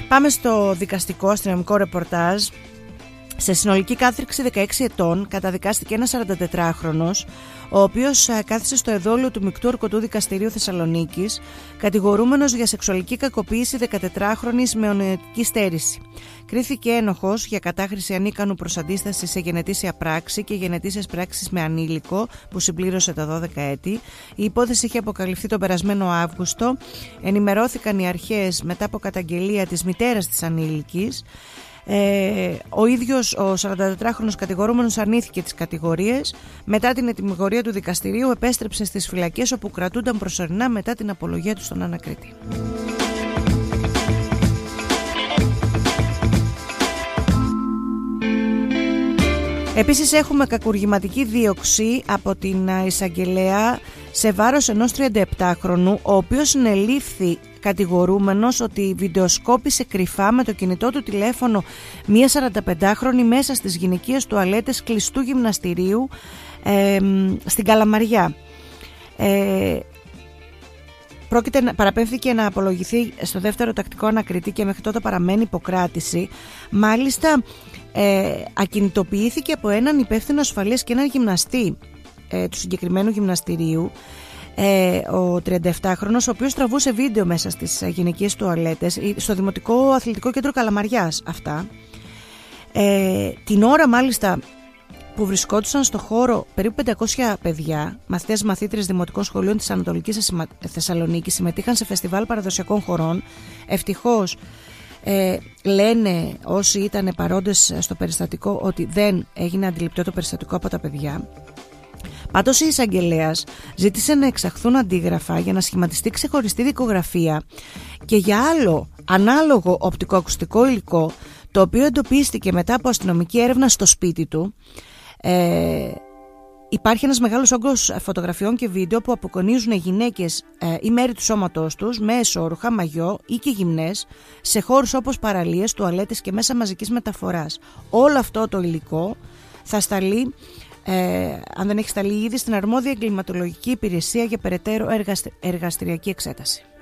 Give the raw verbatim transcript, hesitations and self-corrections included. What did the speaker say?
Πάμε στο δικαστικό αστυνομικό ρεπορτάζ. Σε συνολική κάθριξη δεκαέξι ετών καταδικάστηκε ένας σαραντατετράχρονος, ο οποίος κάθισε στο εδόλιο του Μεικτού Ορκωτού Δικαστηρίου Θεσσαλονίκης, κατηγορούμενος για σεξουαλική κακοποίηση δεκατετράχρονης με ονειρωτική στέρηση. Κρίθηκε ένοχος για κατάχρηση ανίκανου προς αντίσταση σε γενετήσια πράξη και γενετήσιες πράξεις με ανήλικο που συμπλήρωσε τα δώδεκα έτη. Η υπόθεση είχε αποκαλυφθεί τον περασμένο Αύγουστο. Ενημερώθηκαν οι αρχές μετά από καταγγελία της μητέρας της ανήλικης. Ε, ο ίδιος ο σαραντατετράχρονος κατηγορούμενος αρνήθηκε τις κατηγορίες. Μετά την ετυμηγορία του δικαστηρίου επέστρεψε στις φυλακές, όπου κρατούνταν προσωρινά μετά την απολογία του στον ανακρίτη. Επίσης έχουμε κακουργηματική δίωξη από την εισαγγελέα σε βάρος ενός τριανταεπτάχρονου, ο οποίος συνελήφθη κατηγορούμενος ότι βιντεοσκόπησε κρυφά με το κινητό του τηλέφωνο μία σαρανταπεντάχρονη μέσα στις γυναικείες τουαλέτες κλειστού γυμναστηρίου ε, στην Καλαμαριά. Ε, Πρόκειται, παραπέμφθηκε να απολογηθεί στο δεύτερο τακτικό ανακριτή και μέχρι τότε παραμένει υποκράτηση. Μάλιστα ε, ακινητοποιήθηκε από έναν υπεύθυνο ασφαλείας και έναν γυμναστή ε, του συγκεκριμένου γυμναστηρίου, ε, ο τριανταεπτάχρονος, ο οποίος τραβούσε βίντεο μέσα στις γυναικείες τουαλέτες στο Δημοτικό Αθλητικό Κέντρο Καλαμαριάς αυτά. Ε, την ώρα μάλιστα που βρισκόντουσαν στο χώρο περίπου πεντακόσια παιδιά, μαθητές μαθήτρες δημοτικών σχολείων της Ανατολικής Θεσσαλονίκης, συμμετείχαν σε φεστιβάλ παραδοσιακών χορών. Ευτυχώς ε, λένε όσοι ήταν παρόντες στο περιστατικό ότι δεν έγινε αντιληπτό το περιστατικό από τα παιδιά. Πάντως η εισαγγελέας ζήτησε να εξαχθούν αντίγραφα για να σχηματιστεί ξεχωριστή δικογραφία και για άλλο ανάλογο οπτικοακουστικό υλικό, το οποίο εντοπίστηκε μετά από αστυνομική έρευνα στο σπίτι του. Ε, υπάρχει ένας μεγάλος όγκος φωτογραφιών και βίντεο που αποκονίζουν γυναίκες ε, ή μέρη του σώματός τους με εσώρουχα, μαγιό ή και γυμνές σε χώρους όπως παραλίες, τουαλέτες και μέσα μαζικής μεταφοράς. Όλο αυτό το υλικό θα σταλεί, ε, αν δεν έχει σταλεί ήδη, στην αρμόδια εγκληματολογική υπηρεσία για περαιτέρω εργαστη, εργαστηριακή εξέταση.